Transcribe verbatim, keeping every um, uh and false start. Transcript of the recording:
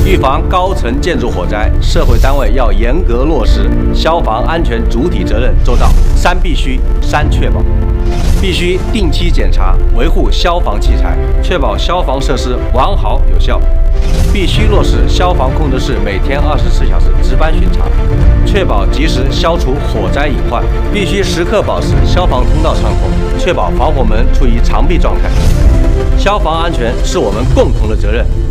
预防高层建筑火灾，社会单位要严格落实消防安全主体责任周到。三必须，三确保。必须定期检查维护消防器材，确保消防设施完好有效。必须落实消防控制室每天二十四小时值班巡查，确保及时消除火灾隐患。必须时刻保持消防通道畅通，确保防火门处于常闭状态。消防安全是我们共同的责任。